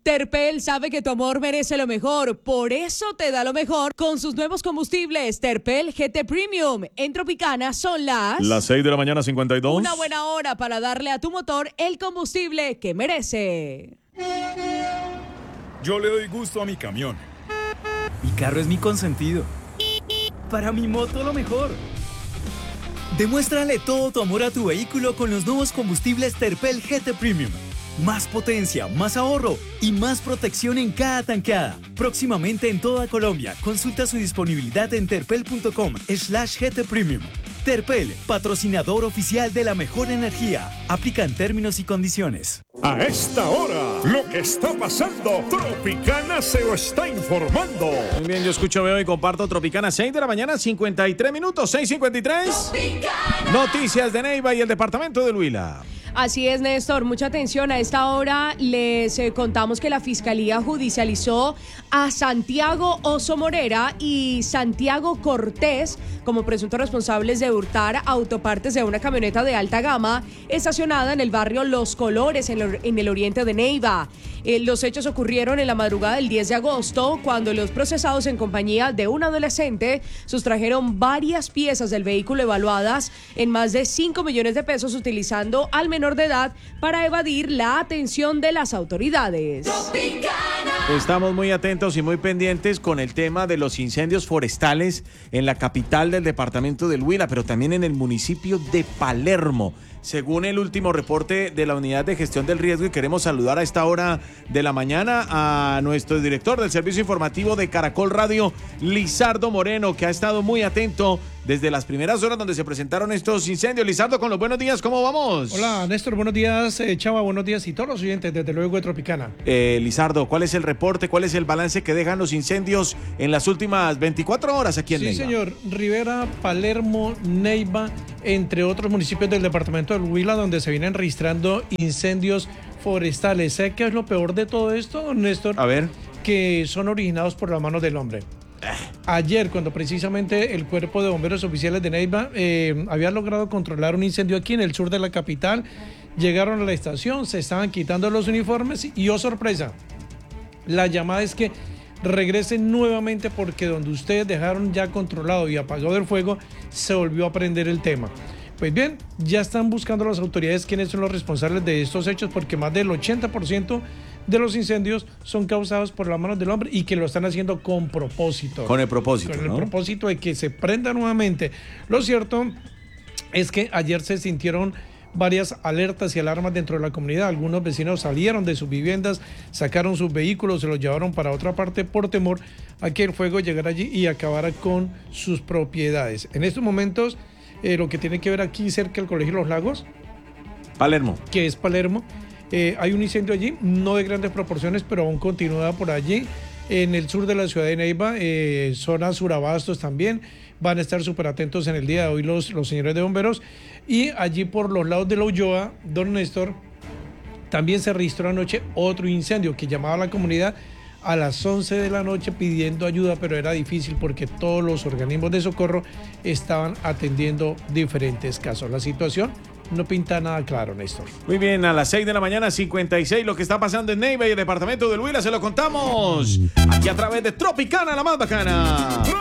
Terpel sabe que tu amor merece lo mejor, por eso te da lo mejor con sus nuevos combustibles Terpel GT Premium. En Tropicana son las 6 de la mañana, 52. Una buena hora para darle a tu motor el combustible que merece. Yo le doy gusto a mi camión. Mi carro es mi consentido. Para mi moto lo mejor. Demuéstrale todo tu amor a tu vehículo con los nuevos combustibles Terpel GT Premium. Más potencia, más ahorro y más protección en cada tanqueada. Próximamente en toda Colombia. Consulta su disponibilidad en terpel.com/GT Premium. Terpel, patrocinador oficial de la mejor energía. Aplican términos y condiciones. A esta hora, lo que está pasando, Tropicana se lo está informando. Muy bien, yo escucho, veo y comparto Tropicana, 6 de la mañana, 53 minutos, 6:53. Tropicana. Noticias de Neiva y el departamento del Huila. Así es, Néstor, mucha atención. A esta hora les contamos que la Fiscalía judicializó a Santiago Oso Morera y Santiago Cortés como presuntos responsables de hurtar autopartes de una camioneta de alta gama estacionada en el barrio Los Colores, en el oriente de Neiva. Los hechos ocurrieron en la madrugada del 10 de agosto, cuando los procesados en compañía de un adolescente sustrajeron varias piezas del vehículo evaluadas en más de 5 millones de pesos, utilizando al menor de edad para evadir la atención de las autoridades. Estamos muy atentos y muy pendientes con el tema de los incendios forestales en la capital del departamento del Huila, pero también en el municipio de Palermo. Según el último reporte de la Unidad de Gestión del Riesgo, y queremos saludar a esta hora de la mañana a nuestro director del servicio informativo de Caracol Radio, Lizardo Moreno, que ha estado muy atento desde las primeras horas donde se presentaron estos incendios. Lizardo, con los buenos días, ¿cómo vamos? Hola, Néstor, buenos días, Chava, buenos días y todos los oyentes, desde luego de Tropicana. Lizardo, ¿cuál es el reporte, cuál es el balance que dejan los incendios en las últimas 24 horas aquí en Neiva? Sí, señor, Rivera, Palermo, Neiva, entre otros municipios del departamento del Huila, donde se vienen registrando incendios forestales. ¿Sé qué es lo peor de todo esto, Néstor? A ver. Que son originados por las manos del hombre. Ayer, cuando precisamente el Cuerpo de Bomberos Oficiales de Neiva había logrado controlar un incendio aquí en el sur de la capital, llegaron a la estación, se estaban quitando los uniformes y, oh sorpresa, la llamada es que regresen nuevamente porque donde ustedes dejaron ya controlado y apagado el fuego, se volvió a prender el tema. Pues bien, ya están buscando las autoridades quiénes son los responsables de estos hechos, porque más del 80% de los incendios son causados por las manos del hombre y que lo están haciendo con propósito. Con el propósito, Con el propósito de que se prenda nuevamente. Lo cierto es que ayer se sintieron varias alertas y alarmas dentro de la comunidad. Algunos vecinos salieron de sus viviendas, sacaron sus vehículos, se los llevaron para otra parte por temor a que el fuego llegara allí y acabara con sus propiedades. En estos momentos, lo que tiene que ver aquí cerca del Colegio Los Lagos, Palermo, que es Palermo, hay un incendio allí, no de grandes proporciones, pero aún continúa por allí. En el sur de la ciudad de Neiva, zona Surabastos también, van a estar súper atentos en el día de hoy los señores de bomberos. Y allí por los lados de la Ulloa, don Néstor, también se registró anoche otro incendio que llamaba a la comunidad a las 11 de la noche pidiendo ayuda, pero era difícil porque todos los organismos de socorro estaban atendiendo diferentes casos. La situación no pinta nada claro, Néstor. Muy bien, a las 6 de la mañana, 56, lo que está pasando en Neiva y el departamento del Huila, se lo contamos aquí a través de Tropicana, la más bacana.